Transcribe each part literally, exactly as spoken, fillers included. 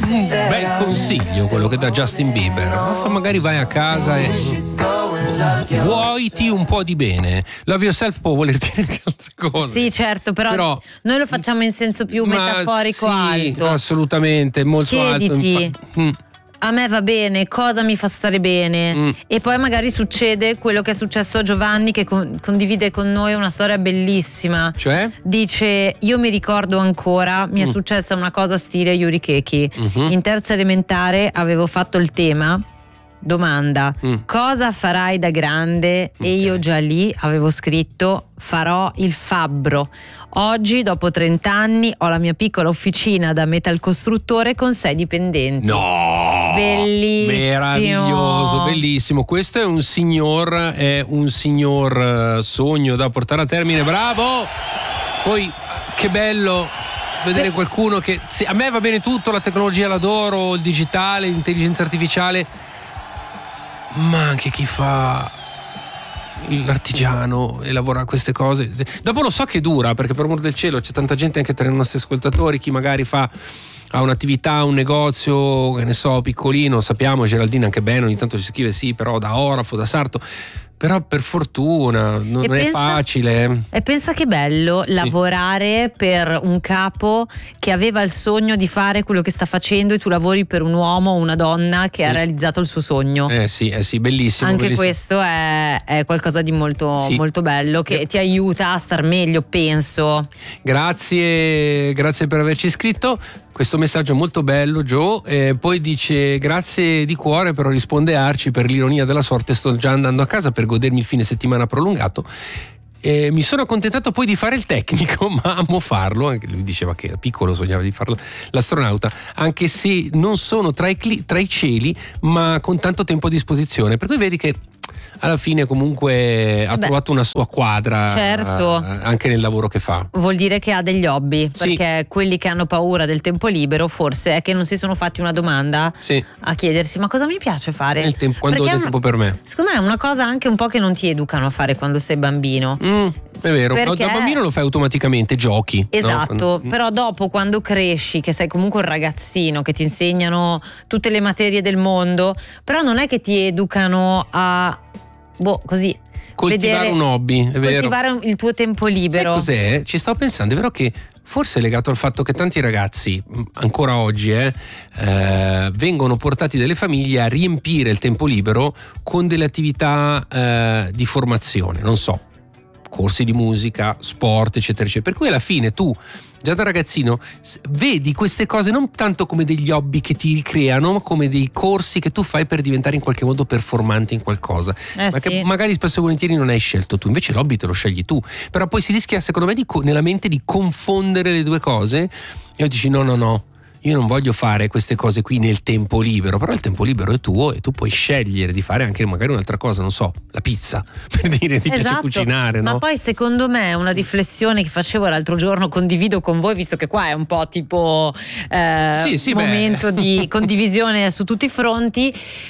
un bel consiglio quello che dà Justin Bieber. Magari vai a casa e vuoti un po' di bene. Love yourself può voler dire anche altre cose. Sì, certo, però, però noi lo facciamo in senso più metaforico, sì, alto. Assolutamente, molto Chiediti, alto. Mm. a me va bene, cosa mi fa stare bene? Mm. E poi magari succede quello che è successo a Giovanni, che con- condivide con noi una storia bellissima. Cioè? Dice: io mi ricordo ancora, mi mm. è successa una cosa stile Yuri Keki. Mm-hmm. In terza elementare avevo fatto il tema. Domanda: mm. cosa farai da grande? Okay. E io già lì avevo scritto: farò il fabbro. Oggi, dopo trenta anni, ho la mia piccola officina da metalcostruttore con sei dipendenti. No! Bellissimo! Meraviglioso, bellissimo. Questo è un signor, è un signor sogno da portare a termine. Bravo! Poi, che bello vedere qualcuno che... Sì, a me va bene tutto, la tecnologia l'adoro, il digitale, l'intelligenza artificiale, ma anche chi fa l'artigiano e lavora a queste cose. Dopo lo so che dura, perché per amor del cielo c'è tanta gente anche tra i nostri ascoltatori, chi magari fa ha un'attività, un negozio, che ne so, piccolino, sappiamo, Geraldina anche bene, ogni tanto ci scrive sì, però da orafo, da sarto. Però per fortuna non e è pensa, facile. E pensa che bello sì. lavorare per un capo che aveva il sogno di fare quello che sta facendo, e tu lavori per un uomo o una donna che sì. ha realizzato il suo sogno. Eh sì, eh sì, bellissimo. Anche bellissimo. questo è, è qualcosa di molto, sì. molto bello, che eh. ti aiuta a star meglio, penso. Grazie, grazie per averci scritto. Questo messaggio è molto bello, Joe. Eh, poi dice: grazie di cuore, però risponde Arci, per l'ironia della sorte sto già andando a casa per godermi il fine settimana prolungato. Eh, mi sono accontentato poi di fare il tecnico, ma amo farlo. Anche lui diceva che da piccolo sognava di fare l'astronauta, anche se non sono tra i, cli- tra i cieli, ma con tanto tempo a disposizione. Per cui vedi che alla fine comunque ha Beh, trovato una sua quadra, certo. uh, anche nel lavoro che fa. Vuol dire che ha degli hobby, sì. perché quelli che hanno paura del tempo libero forse è che non si sono fatti una domanda sì. a chiedersi: ma cosa mi piace fare? Nel tempo, quando ho del tempo per me. Secondo me è una cosa anche un po' che non ti educano a fare quando sei bambino. Mm, è vero, perché... da bambino lo fai automaticamente, giochi. Esatto, no? Però dopo, quando cresci, che sei comunque un ragazzino, che ti insegnano tutte le materie del mondo, però non è che ti educano a... boh, così coltivare vedere, un hobby, è vero. Coltivare il tuo tempo libero. Sai cos'è? Ci sto pensando, è vero che forse è legato al fatto che tanti ragazzi ancora oggi eh, eh, vengono portati dalle famiglie a riempire il tempo libero con delle attività eh, di formazione, non so, corsi di musica, sport, eccetera, eccetera. Per cui alla fine tu già da ragazzino vedi queste cose non tanto come degli hobby che ti ricreano, ma come dei corsi che tu fai per diventare in qualche modo performante in qualcosa, eh ma sì. che magari spesso e volentieri non hai scelto tu, invece l'hobby te lo scegli tu, però poi si rischia secondo me di, nella mente di confondere le due cose, e dici no no no, io non voglio fare queste cose qui nel tempo libero, però il tempo libero è tuo e tu puoi scegliere di fare anche magari un'altra cosa, non so, la pizza, per dire ti esatto. piace cucinare, no? Ma poi secondo me è una riflessione che facevo l'altro giorno, condivido con voi, visto che qua è un po' tipo eh, sì, sì, momento beh. di condivisione su tutti i fronti.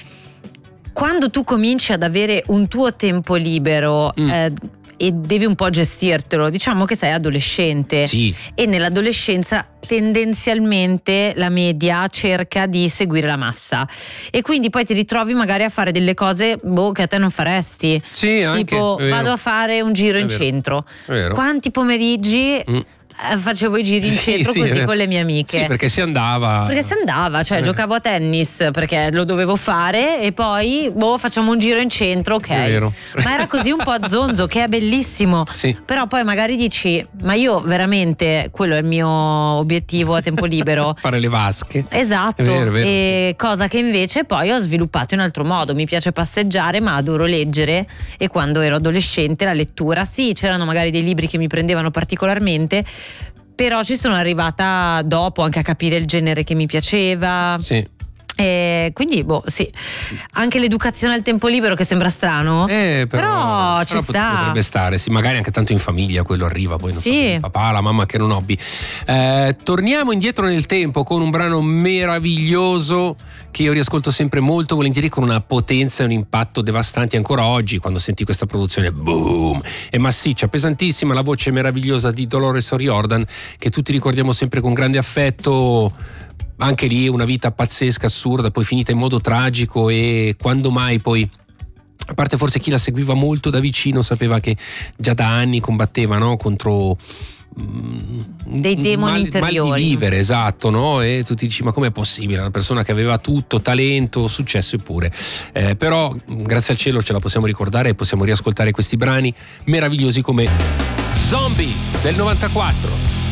Quando tu cominci ad avere un tuo tempo libero mm. eh, e devi un po' gestirtelo, diciamo che sei adolescente, sì. e nell'adolescenza tendenzialmente la media cerca di seguire la massa, e quindi poi ti ritrovi magari a fare delle cose boh, che a te non faresti, sì, tipo anche, vado a fare un giro è in vero. centro. È vero. Quanti pomeriggi mm. facevo i giri in centro sì, così sì, con le mie amiche, sì, perché si andava perché si andava cioè eh. giocavo a tennis perché lo dovevo fare, e poi boh, facciamo un giro in centro, ok, è vero. Ma era così un po' a zonzo, che è bellissimo, sì. Però poi magari dici: ma io veramente quello è il mio obiettivo a tempo libero, fare le vasche, esatto, è vero, è vero, e sì. Cosa che invece poi ho sviluppato in altro modo. Mi piace passeggiare, ma adoro leggere, e quando ero adolescente la lettura, sì, c'erano magari dei libri che mi prendevano particolarmente, però ci sono arrivata dopo anche a capire il genere che mi piaceva. Sì. E quindi boh, sì, anche l'educazione al tempo libero, che sembra strano, eh, però, però ci però sta, potrebbe stare, sì, magari anche tanto in famiglia quello arriva, poi non sì. so, il papà, la mamma che non hobby. Eh, torniamo indietro nel tempo con un brano meraviglioso che io riascolto sempre molto volentieri, con una potenza e un impatto devastanti ancora oggi. Quando senti questa produzione, boom, è massiccia, pesantissima, la voce meravigliosa di Dolores O'Riordan, che tutti ricordiamo sempre con grande affetto. anche lì una vita pazzesca, assurda, poi finita in modo tragico, e quando mai poi, a parte forse chi la seguiva molto da vicino, sapeva che già da anni combatteva, no, contro dei demoni mal, interiori, mal di vivere, esatto, no? E tu ti dici, ma com'è possibile? Una persona che aveva tutto, talento, successo eppure. Eh, però grazie al cielo ce la possiamo ricordare e possiamo riascoltare questi brani meravigliosi come Zombie del novantaquattro.